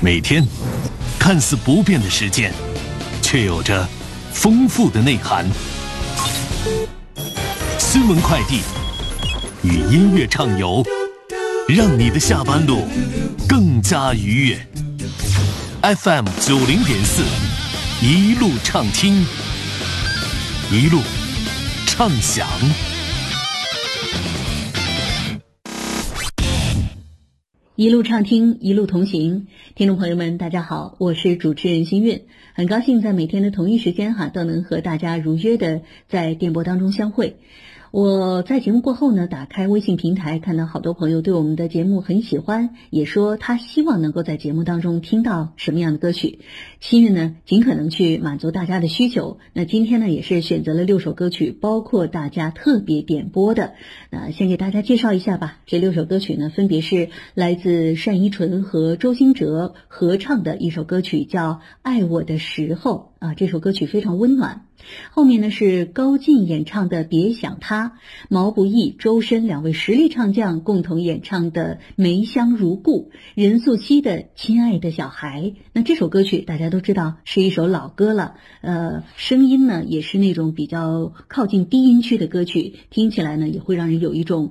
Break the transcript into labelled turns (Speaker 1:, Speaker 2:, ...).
Speaker 1: 每天看似不变的时间，却有着丰富的内涵。新闻快递与音乐畅游，让你的下班路更加愉悦。FM 90.4，一路畅听，一路畅享。
Speaker 2: 一路畅听，一路同行。听众朋友们大家好，我是主持人新韵，很高兴在每天的同一时间都能和大家如约的在电波当中相会。我在节目过后呢，打开微信平台，看到好多朋友对我们的节目很喜欢，也说他希望能够在节目当中听到什么样的歌曲。新韵呢，尽可能去满足大家的需求。那今天呢，也是选择了6首歌曲，包括大家特别点播的。先给大家介绍一下吧。这6首歌曲呢，分别是来自单依纯和周兴哲合唱的一首歌曲，叫《爱我的时候》这首歌曲非常温暖。后面呢是高进演唱的《别想他》，毛不易、周深2位实力唱将共同演唱的《梅香如故》，任素汐的《亲爱的小孩》。那这首歌曲大家都知道是一首老歌了，声音呢也是那种比较靠近低音区的歌曲，听起来呢也会让人有一种